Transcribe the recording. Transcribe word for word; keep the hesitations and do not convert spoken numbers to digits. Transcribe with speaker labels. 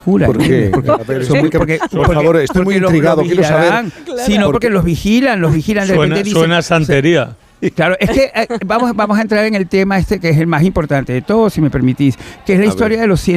Speaker 1: Jura,
Speaker 2: ¿Por qué?
Speaker 1: porque,
Speaker 2: A ver,
Speaker 1: son muy-
Speaker 2: explícame,
Speaker 1: porque-
Speaker 2: por
Speaker 1: porque-
Speaker 2: favor, estoy muy
Speaker 1: porque los-
Speaker 2: intrigado,
Speaker 1: los
Speaker 2: quiero saber.
Speaker 1: vigilarán.
Speaker 3: Claro.
Speaker 1: Sí, no,
Speaker 2: ¿Por
Speaker 1: porque
Speaker 2: qué?
Speaker 1: los vigilan, los vigilan. De
Speaker 4: Suena,
Speaker 1: repente dicen-
Speaker 4: suena a santería.
Speaker 1: Claro, es que eh, vamos, vamos a entrar en el tema este que es el más importante de todos, si me permitís, que es la
Speaker 2: A
Speaker 1: historia
Speaker 2: ver.
Speaker 1: de los cien